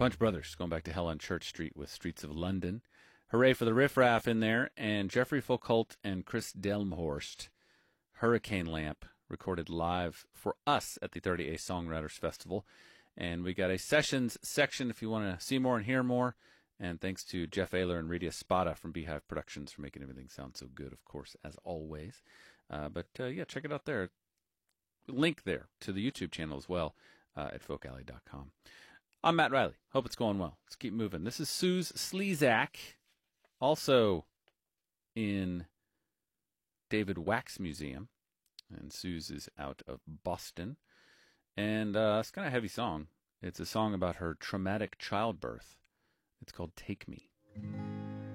Punch Brothers, going back to Hell on Church Street with Streets of London. Hooray for the Riff Raff in there. And Jeffrey Foucault and Chris Delmhorst, Hurricane Lamp, recorded live for us at the 30A Songwriters Festival. And we got a sessions section if you want to see more and hear more. And thanks to Jeff Ayler and Rita Spada from Beehive Productions for making everything sound so good, of course, as always. But check it out there. Link there to the YouTube channel as well at folkalley.com. I'm Matt Riley. Hope it's going well. Let's keep moving. This is Suze Slezak, also in David Wax Museum. And Suze is out of Boston. And it's kind of a heavy song. It's a song about her traumatic childbirth. It's called Take Me.